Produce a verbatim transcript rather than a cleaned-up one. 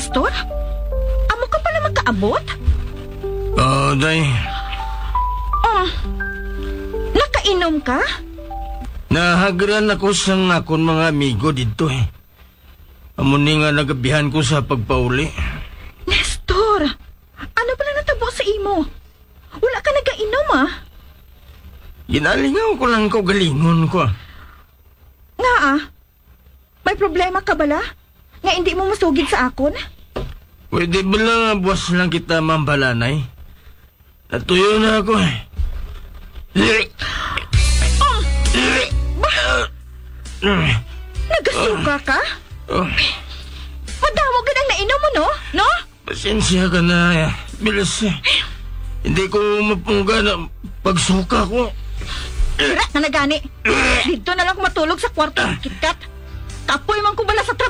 Nestor? Amo ka pala magkaabot? Oo, day. Oh, nakainom ka? Nahagran ako sa akon mga amigo dito eh. Amo ni nga nagabihan ko sa pagpauli. Nestor, ano pala natabo sa imo? Wala ka nagainom ah? Ginalingaw ko lang ko galingon ko. Nga ah? May problema ka bala? Nga hindi mo masugid sa akon? Pwede ba lang buwas lang kita mambalanay? Natuyo na ako eh. Nagasuka ka? Oh, Madamo ka nang nainom mo, no? No? pasensya ka na. Bilis eh. Hindi ko mapungga na pagsuka ko. Sira na nagani. Dito na lang ako matulog sa kwarto ng kitkat. Kapoy man ko bala sa trabaho.